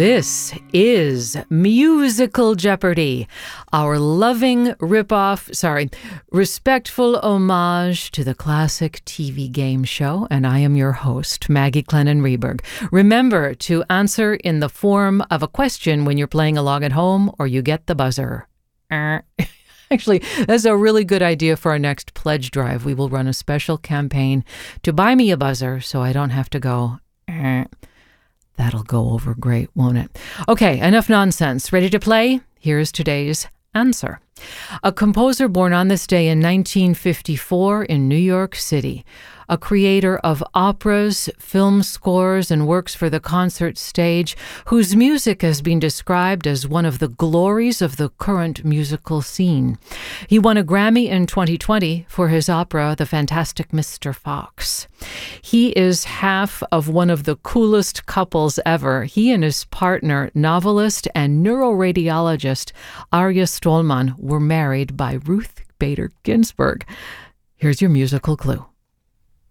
This is Musical Jeopardy, our respectful homage to the classic TV game show, and I am your host, Maggie Clennon Rehberg. Remember to answer in the form of a question when you're playing along at home, or you get the buzzer. Actually, that's a really good idea for our next pledge drive. We will run a special campaign to buy me a buzzer so I don't have to go. That'll go over great, won't it? Okay, enough nonsense. Ready to play? Here's today's answer. A composer born on this day in 1954 in New York City, a creator of operas, film scores, and works for the concert stage, whose music has been described as one of the glories of the current musical scene. He won a Grammy in 2020 for his opera, The Fantastic Mr. Fox. He is half of one of the coolest couples ever. He and his partner, novelist and neuroradiologist Arya Stolman, were married by Ruth Bader Ginsburg. Here's your musical clue.